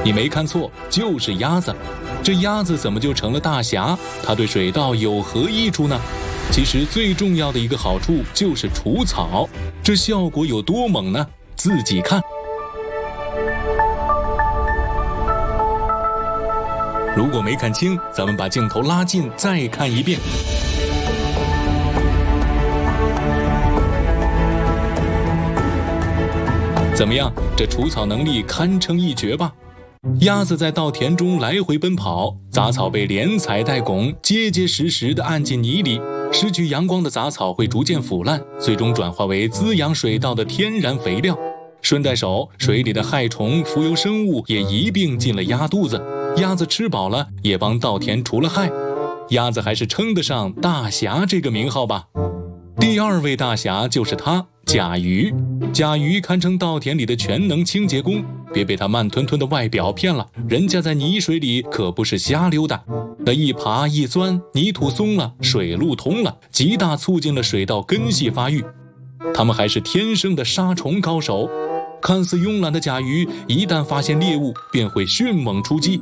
你没看错，就是鸭子。这鸭子怎么就成了大侠？它对水稻有何益处呢？其实最重要的一个好处就是除草，这效果有多猛呢？自己看。如果没看清，咱们把镜头拉近再看一遍。怎么样，这除草能力堪称一绝吧？鸭子在稻田中来回奔跑，杂草被连踩带拱，结结实实地按进泥里。失去阳光的杂草会逐渐腐烂，最终转化为滋养水稻的天然肥料。顺带手，水里的害虫、浮游生物也一并进了鸭肚子，鸭子吃饱了，也帮稻田除了害。鸭子还是称得上大侠这个名号吧。第二位大侠就是他，甲鱼。甲鱼堪称稻田里的全能清洁工，别被他慢吞吞的外表骗了，人家在泥水里可不是瞎溜达。那一爬一钻，泥土松了，水路通了，极大促进了水稻根系发育。他们还是天生的杀虫高手，看似慵懒的甲鱼，一旦发现猎物，便会迅猛出击。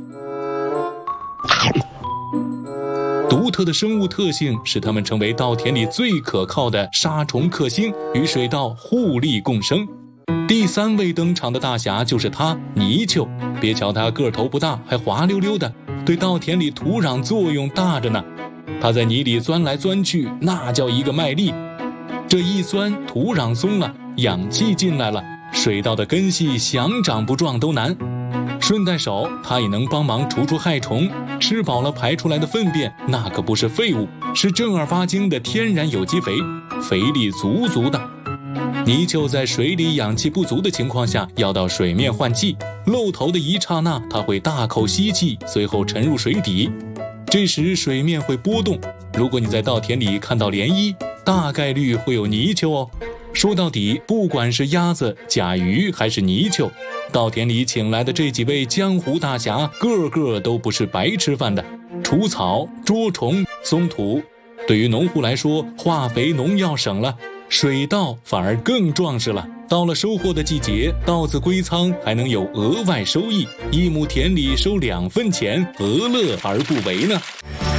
独特的生物特性使它们成为稻田里最可靠的杀虫克星，与水稻互利共生。第三位登场的大侠就是他，泥鳅。别瞧他个头不大，还滑溜溜的，对稻田里土壤作用大着呢。他在泥里钻来钻去，那叫一个卖力。这一钻，土壤松了，氧气进来了，水稻的根系想长不壮都难。顺带手，它也能帮忙除害虫，吃饱了排出来的粪便，那可不是废物，是正儿八经的天然有机肥，肥力足足的。泥鳅在水里氧气不足的情况下，要到水面换气，露头的一刹那，它会大口吸气，随后沉入水底。这时水面会波动，如果你在稻田里看到涟漪，大概率会有泥鳅哦。说到底，不管是鸭子、甲鱼还是泥鳅，稻田里请来的这几位江湖大侠，个个都不是白吃饭的。除草、捉虫、松土，对于农户来说，化肥农药省了，水稻反而更壮实了。到了收获的季节，稻子归仓还能有额外收益，一亩田里收2份钱，何乐而不为呢？